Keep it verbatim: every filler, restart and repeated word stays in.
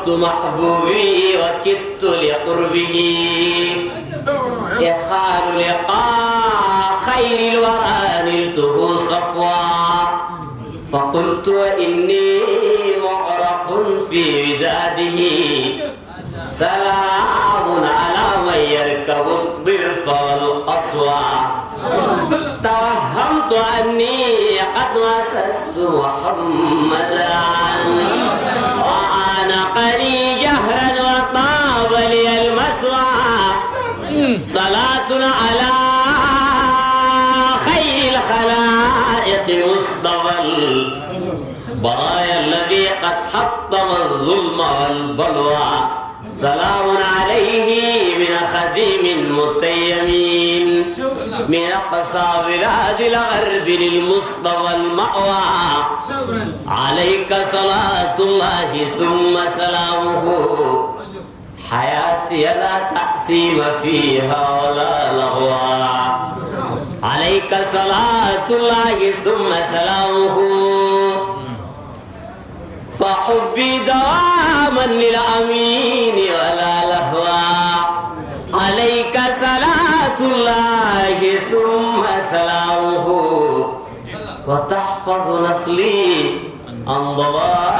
أحببت محبوبي وكدت لقربه إخال لقاء خير الورى نلته صفوا فقلت وإني مغرق في وداده سلام على من يركب الضرف والقصوى توهمت أني قد مسست محمدا وعانقني جهرا وطاب لي المسوى صلاة على خير الخلائق مصطفى البرايا الذي قد حطم الظلم والبلوى سلام عليه من خديم متيمين من أقصى بلاد الغرب للمصطفى المأوى عليك صلاة الله ثم سلامه حياتي لا تقسيم فيها ولا لغوا عليك صلاة الله ثم سلامه فحبي دواما للأمين ولا لهوا عليك صلاة الله ثم سلامه وتحفظ نسلي عن ضلال